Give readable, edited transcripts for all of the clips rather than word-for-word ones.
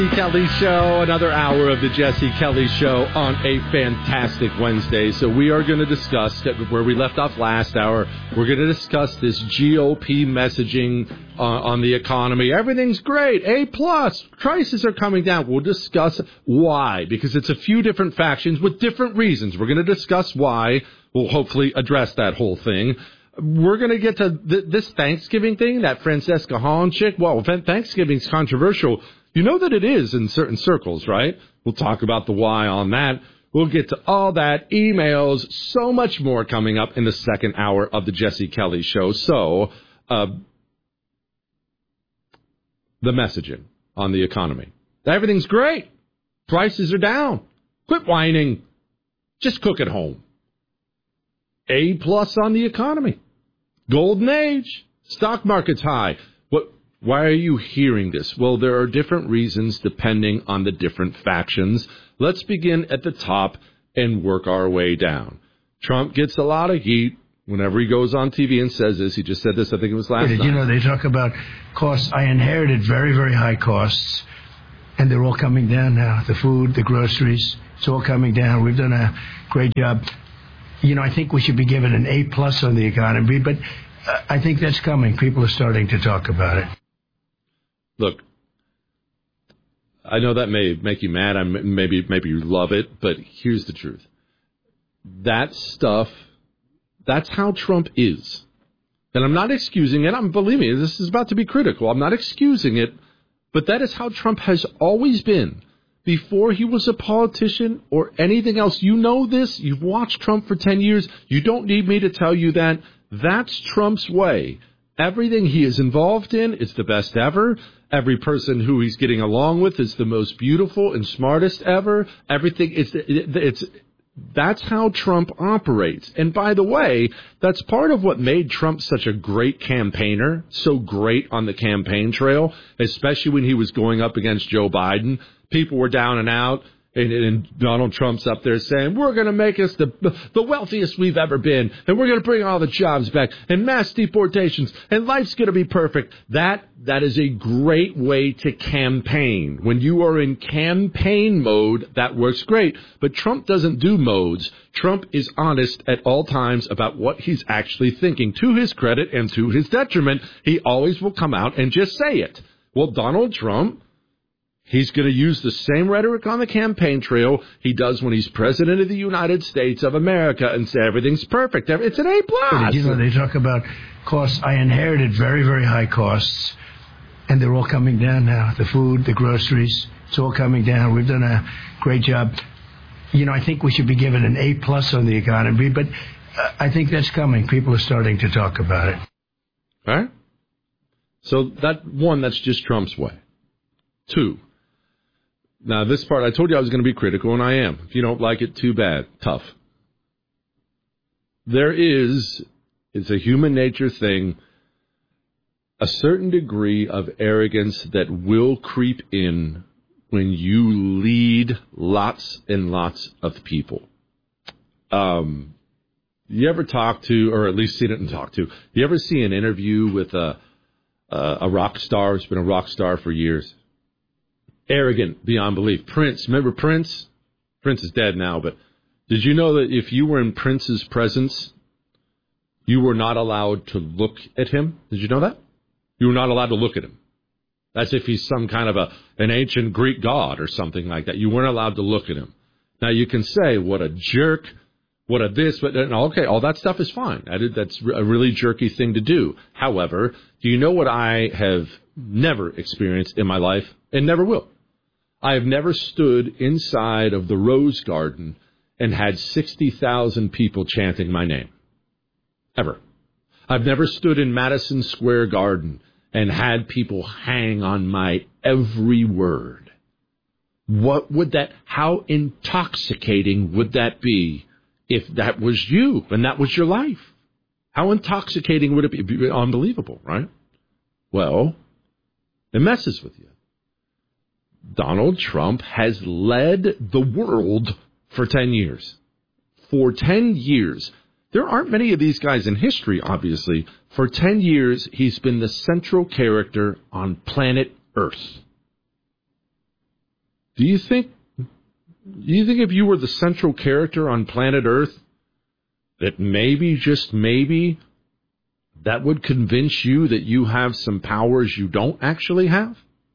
Kelly Show, another hour of the Jesse Kelly Show on a fantastic Wednesday. So we are going to discuss where we left off last hour. We're going to discuss this GOP messaging on the economy. Everything's great. A+. Prices are coming down. We'll discuss why, because it's a few different factions with different reasons. We're going to discuss why. We'll hopefully address that whole thing. We're going to get to this Thanksgiving thing, that Francesca Hahn chick. Well, Thanksgiving's controversial. You know that it is in certain circles, right? We'll talk about the why on that. We'll get to all that, emails, so much more coming up in the second hour of the Jesse Kelly Show. So, the messaging on the economy. Everything's great. Prices are down. Quit whining. Just cook at home. A+ on the economy. Golden age. Stock market's high. Why are you hearing this? Well, there are different reasons depending on the different factions. Let's begin at the top and work our way down. Trump gets a lot of heat whenever he goes on TV and says this. He just said this, I think it was last night. You know, they talk about costs. I inherited very, very high costs, and they're all coming down now. The food, the groceries, it's all coming down. We've done a great job. You know, I think we should be given an A+ on the economy, but I think that's coming. People are starting to talk about it. Look, I know that may make you mad. Maybe you love it, but here's the truth. That stuff, that's how Trump is. And I'm not excusing it. Believe me, this is about to be critical. I'm not excusing it, but that is how Trump has always been. Before he was a politician or anything else. You know this. You've watched Trump for 10 years. You don't need me to tell you that. That's Trump's way. Everything he is involved in is the best ever. Every person who he's getting along with is the most beautiful and smartest ever. Everything that's how Trump operates. And by the way, that's part of what made Trump such a great campaigner, so great on the campaign trail, especially when he was going up against Joe Biden. People were down and out. And Donald Trump's up there saying, we're going to make us the wealthiest we've ever been, and we're going to bring all the jobs back, and mass deportations, and life's going to be perfect. That is a great way to campaign. When you are in campaign mode, that works great. But Trump doesn't do modes. Trump is honest at all times about what he's actually thinking. To his credit and to his detriment, he always will come out and just say it. Well, Donald Trump, he's going to use the same rhetoric on the campaign trail he does when he's president of the United States of America and say everything's perfect. It's an A+. You know, they talk about costs. I inherited very, very high costs, and they're all coming down now. The food, the groceries, it's all coming down. We've done a great job. You know, I think we should be given an A+ on the economy, but I think that's coming. People are starting to talk about it. All right. So that's just Trump's way. 2. Now, this part, I told you I was going to be critical, and I am. If you don't like it, too bad. Tough. It's a human nature thing, a certain degree of arrogance that will creep in when you lead lots and lots of people. You ever talk to, or at least seen it and talk to, you ever see an interview with a rock star who's been a rock star for years? Arrogant beyond belief. Prince. Remember Prince? Prince is dead now, but did you know that if you were in Prince's presence, you were not allowed to look at him? Did you know that? You were not allowed to look at him. That's if he's some kind of an ancient Greek god or something like that. You weren't allowed to look at him. Now, you can say, what a jerk, what a this, but okay, all that stuff is fine. That's a really jerky thing to do. However, do you know what I have never experienced in my life and never will? I have never stood inside of the Rose Garden and had 60,000 people chanting my name. Ever. I've never stood in Madison Square Garden and had people hang on my every word. How intoxicating would that be if that was you and that was your life? How intoxicating would it be? It'd be unbelievable, right? Well, it messes with you. Donald Trump has led the world for 10 years. For 10 years. There aren't many of these guys in history, obviously. For 10 years, he's been the central character on planet Earth. Do you think if you were the central character on planet Earth, that maybe, just maybe, that would convince you that you have some powers you don't actually have?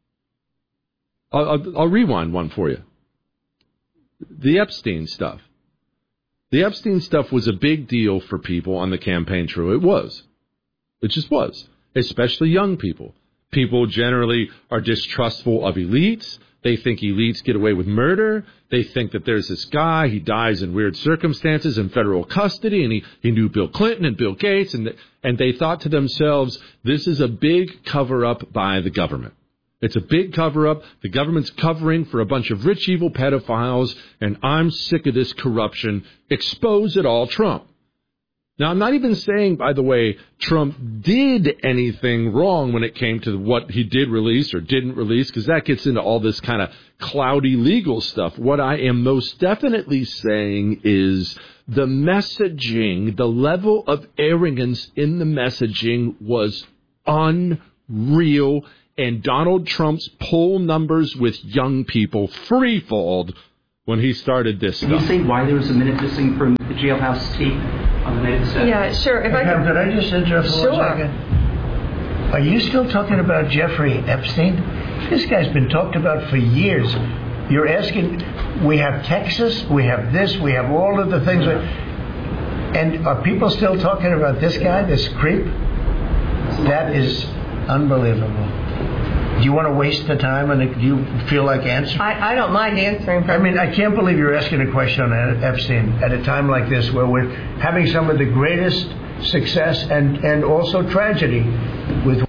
I'll rewind one for you. The Epstein stuff. The Epstein stuff was a big deal for people on the campaign trail. It was. It just was. Especially young people. People generally are distrustful of elites. They think elites get away with murder. They think that there's this guy, he dies in weird circumstances in federal custody, and he knew Bill Clinton and Bill Gates, and they thought to themselves, this is a big cover-up by the government. It's a big cover-up. The government's covering for a bunch of rich, evil pedophiles, and I'm sick of this corruption. Expose it all, Trump. Now, I'm not even saying, by the way, Trump did anything wrong when it came to what he did release or didn't release, because that gets into all this kind of cloudy legal stuff. What I am most definitely saying is the messaging, the level of arrogance in the messaging was unreal, and Donald Trump's poll numbers with young people free-falled when he started this stuff. Can you say why there was a minute missing from the jailhouse tape on the night of the set? Yeah, sure. If Could I just interrupt for 1 second? Are you still talking about Jeffrey Epstein? This guy's been talked about for years. You're asking, we have Texas, we have this, we have all of the things. And are people still talking about this guy, this creep? That is unbelievable. Do you want to waste the time, and do you feel like answering? I don't mind answering. I mean, I can't believe you're asking a question on Epstein at a time like this, where we're having some of the greatest success and also tragedy with.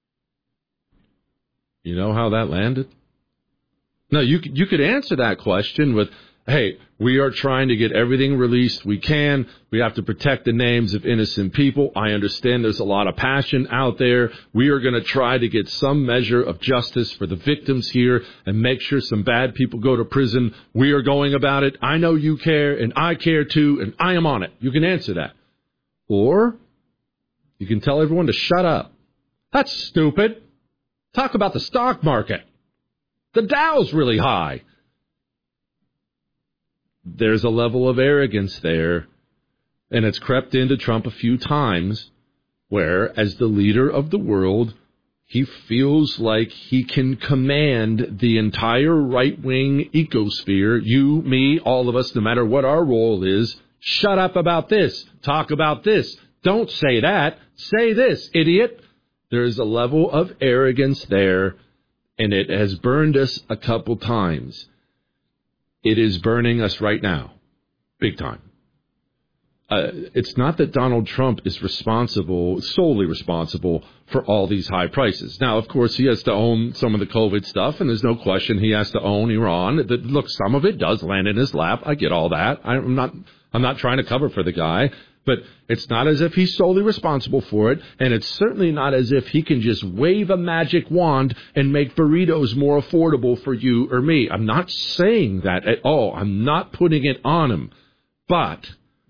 You know how that landed? No, you could answer that question with, hey, we are trying to get everything released we can. We have to protect the names of innocent people. I understand there's a lot of passion out there. We are going to try to get some measure of justice for the victims here and make sure some bad people go to prison. We are going about it. I know you care, and I care too, and I am on it. You can answer that. Or you can tell everyone to shut up. That's stupid. Talk about the stock market. The Dow's really high. There's a level of arrogance there, and it's crept into Trump a few times, where, as the leader of the world, he feels like he can command the entire right-wing ecosphere, you, me, all of us, no matter what our role is. Shut up about this. Talk about this. Don't say that. Say this, idiot. There's a level of arrogance there, and it has burned us a couple times. It is burning us right now, big time. It's not that Donald Trump is solely responsible for all these high prices. Now, of course, he has to own some of the COVID stuff, and there's no question he has to own Iran. Look, some of it does land in his lap. I get all that. I'm not trying to cover for the guy. But it's not as if he's solely responsible for it, and it's certainly not as if he can just wave a magic wand and make burritos more affordable for you or me. I'm not saying that at all. I'm not putting it on him. But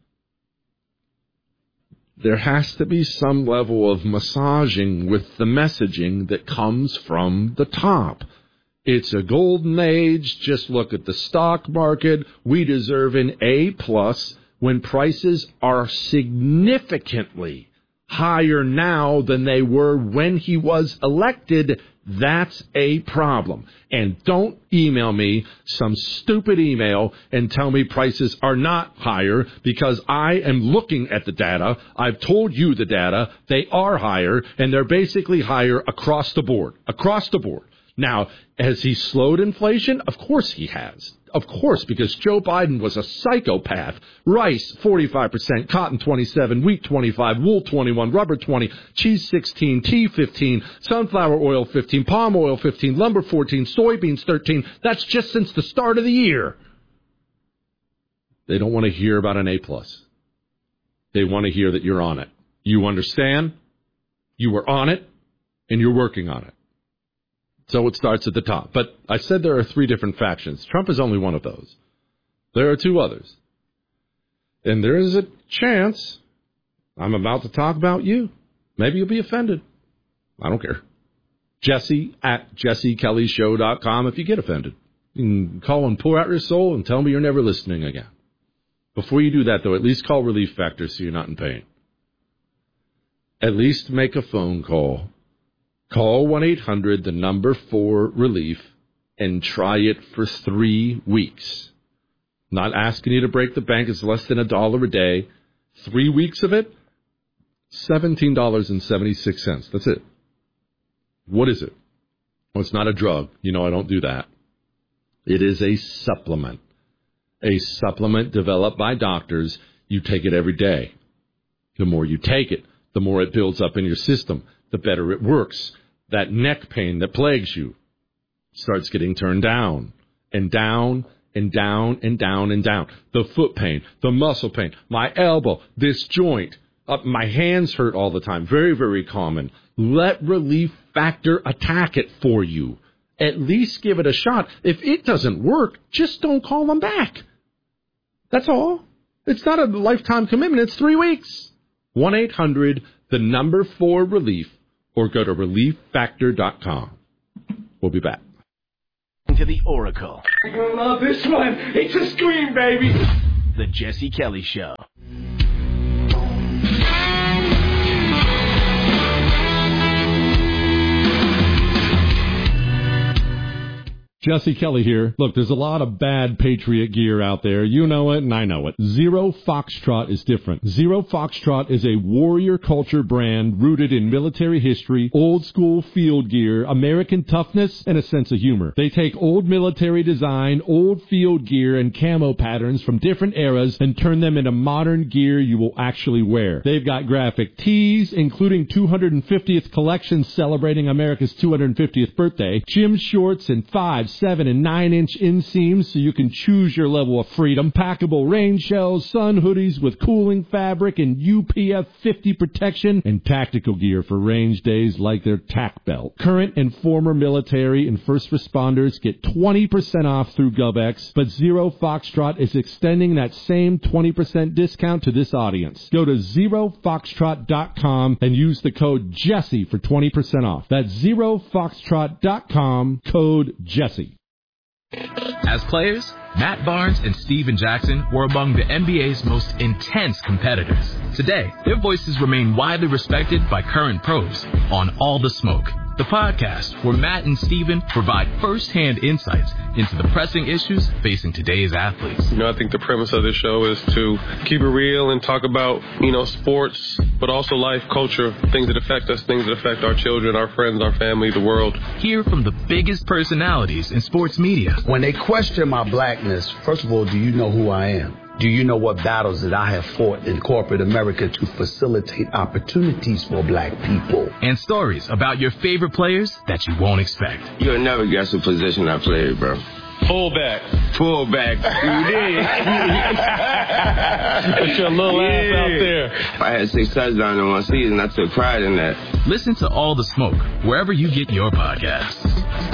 there has to be some level of massaging with the messaging that comes from the top. It's a golden age. Just look at the stock market. We deserve an A+. When prices are significantly higher now than they were when he was elected, that's a problem. And don't email me some stupid email and tell me prices are not higher, because I am looking at the data. I've told you the data. They are higher, and they're basically higher across the board. Across the board. Now, has he slowed inflation? Of course he has. Of course, because Joe Biden was a psychopath. Rice, 45%, cotton, 27%, wheat, 25%, wool, 21%, rubber, 20%, cheese, 16%, tea, 15%, sunflower oil, 15%, palm oil, 15%, lumber, 14%, soybeans, 13%. That's just since the start of the year. They don't want to hear about an A+. They want to hear that you're on it. You understand? You were on it, and you're working on it. So it starts at the top. But I said there are 3 different factions. Trump is only one of those. There are 2 others. And there is a chance I'm about to talk about you. Maybe you'll be offended. I don't care. Jesse at JesseKellyShow.com if you get offended. You can call and pour out your soul and tell me you're never listening again. Before you do that, though, at least call Relief Factor so you're not in pain. At least make a phone call. Call 1-800, the number 4 relief, and try it for 3 weeks. Not asking you to break the bank. It's less than $1 a day. 3 weeks of it, $17.76. That's it. What is it? Well, it's not a drug. You know I don't do that. It is a supplement. A supplement developed by doctors. You take it every day. The more you take it, the more it builds up in your system, the better it works. That neck pain that plagues you starts getting turned down and down and down and down and down. The foot pain, the muscle pain, my elbow, this joint, my hands hurt all the time. Very, very common. Let Relief Factor attack it for you. At least give it a shot. If it doesn't work, just don't call them back. That's all. It's not a lifetime commitment. It's 3 weeks. 1-800, the number 4 relief, or go to relieffactor.com. We'll be back. To the Oracle. You're going to love this one. It's a scream, baby. The Jesse Kelly Show. Jesse Kelly here. Look, there's a lot of bad Patriot gear out there. You know it, and I know it. Zero Foxtrot is different. Zero Foxtrot is a warrior culture brand rooted in military history, old school field gear, American toughness, and a sense of humor. They take old military design, old field gear, and camo patterns from different eras and turn them into modern gear you will actually wear. They've got graphic tees, including 250th collections celebrating America's 250th birthday, gym shorts, and 5, 7, and 9-inch inseams so you can choose your level of freedom, packable rain shells, sun hoodies with cooling fabric and UPF 50 protection, and tactical gear for range days like their TAC belt. Current and former military and first responders get 20% off through GovX, but Zero Foxtrot is extending that same 20% discount to this audience. Go to ZeroFoxtrot.com and use the code Jesse for 20% off. That's ZeroFoxtrot.com, code Jesse. As players, Matt Barnes and Steven Jackson were among the NBA's most intense competitors. Today, their voices remain widely respected by current pros on All the Smoke, the podcast where Matt and Steven provide first-hand insights into the pressing issues facing today's athletes. I think the premise of this show is to keep it real and talk about, sports, but also life, culture, things that affect us, things that affect our children, our friends, our family, the world. Hear from the biggest personalities in sports media. When they question my blackness, first of all, do you know who I am? Do you know what battles that I have fought in corporate America to facilitate opportunities for black people? And stories about your favorite players that you won't expect. You'll never guess the position I played, bro. Fullback. You did. Put your little ass out there. I had 6 touchdowns in one season. I took pride in that. Listen to All the Smoke wherever you get your podcasts.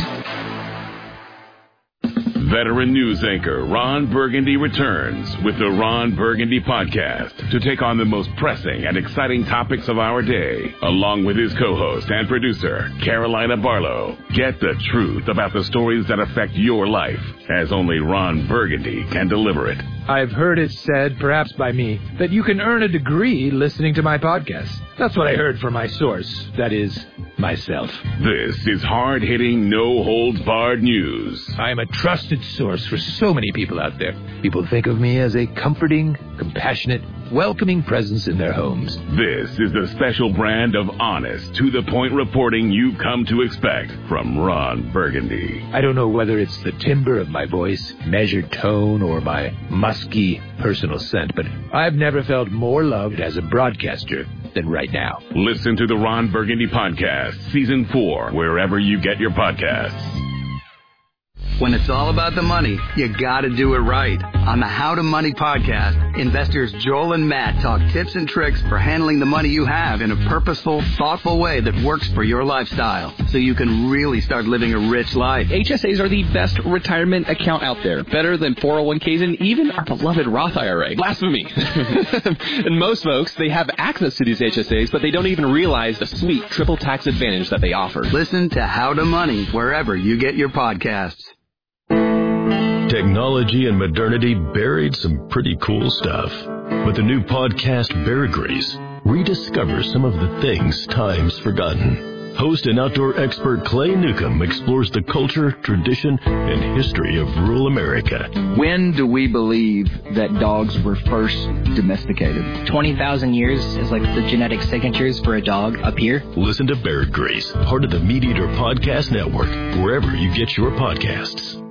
Veteran news anchor Ron Burgundy returns with the Ron Burgundy Podcast to take on the most pressing and exciting topics of our day, along with his co-host and producer, Carolina Barlow. Get the truth about the stories that affect your life, as only Ron Burgundy can deliver it. I've heard it said, perhaps by me, that you can earn a degree listening to my podcast. That's what I heard from my source. That is, myself. This is hard-hitting, no-holds-barred news. I am a trusted source for so many people out there. People think of me as a comforting, compassionate, welcoming presence in their homes. This is the special brand of honest, to-the-point reporting you've come to expect from Ron Burgundy. I don't know whether it's the timbre of my voice, measured tone, or my musky personal scent, but I've never felt more loved as a broadcaster than right now. Listen to the Ron Burgundy Podcast, Season 4, wherever you get your podcasts. When it's all about the money, you gotta do it right. On the How to Money podcast, investors Joel and Matt talk tips and tricks for handling the money you have in a purposeful, thoughtful way that works for your lifestyle, so you can really start living a rich life. HSAs are the best retirement account out there, better than 401ks and even our beloved Roth IRA. Blasphemy. And most folks, they have access to these HSAs, but they don't even realize the sweet triple tax advantage that they offer. Listen to How to Money wherever you get your podcasts. technology and modernity buried some pretty cool stuff. But the new podcast, Bear Grease, rediscovers some of the things time's forgotten. Host and outdoor expert Clay Newcomb explores the culture, tradition, and history of rural America. When do we believe that dogs were first domesticated? 20,000 years is like the genetic signatures for a dog up here. Listen to Bear Grease, part of the Meat Eater Podcast Network, wherever you get your podcasts.